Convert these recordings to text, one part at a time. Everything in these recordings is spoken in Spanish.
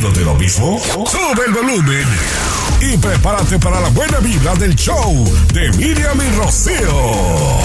aburrido de lo mismo? Sube el volumen y prepárate para la buena vibra del show de Miriam y Rocío.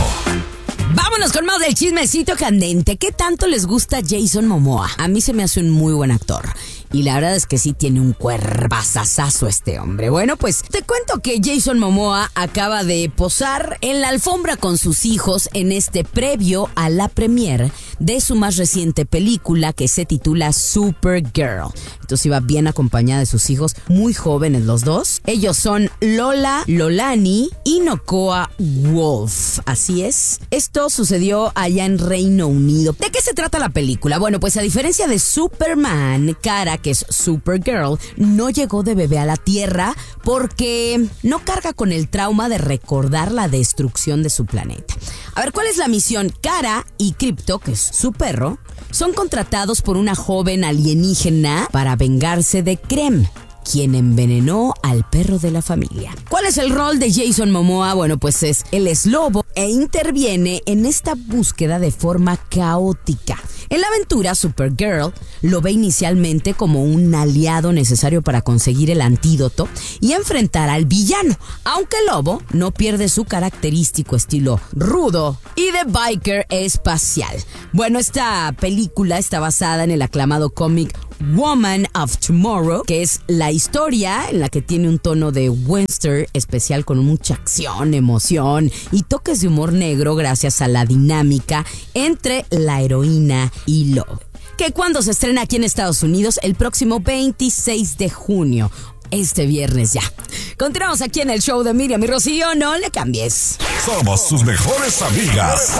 Vámonos con más del chismecito candente. ¿Qué tanto les gusta Jason Momoa? A mí se me hace un muy buen actor. Y la verdad es que sí tiene un cuerpazazazo este hombre. Bueno, pues te cuento que Jason Momoa acaba de posar en la alfombra con sus hijos en este previo a la premiere de su más reciente película que se titula Supergirl. Entonces iba bien acompañada de sus hijos, muy jóvenes los dos. Ellos son Lola Lolani y Nokoa Wolf. Así es. Esto sucedió allá en Reino Unido. ¿De qué se trata la película? Bueno, pues a diferencia de Superman, Kara, que es Supergirl, no llegó de bebé a la Tierra porque no carga con el trauma de recordar la destrucción de su planeta. A ver, ¿cuál es la misión? Kara y Crypto, que es su perro, son contratados por una joven alienígena para vengarse de Krem, quien envenenó al perro de la familia. ¿Cuál es el rol de Jason Momoa? Bueno, pues él es lobo e interviene en esta búsqueda de forma caótica. En la aventura, Supergirl lo ve inicialmente como un aliado necesario para conseguir el antídoto y enfrentar al villano, aunque Lobo no pierde su característico estilo rudo y de biker espacial. Bueno, esta película está basada en el aclamado cómic Woman of Tomorrow, que es la historia en la que tiene un tono de western especial con mucha acción, emoción y toques de humor negro gracias a la dinámica entre la heroína y Lobo, que cuando se estrena aquí en Estados Unidos el próximo 26 de junio, este viernes ya. Continuamos aquí en el show de Miriam y Rocío, no le cambies. Somos sus mejores amigas.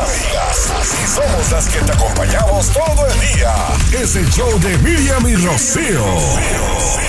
Y somos las que te acompañamos todo el día. Es el show de Miriam y Rocío.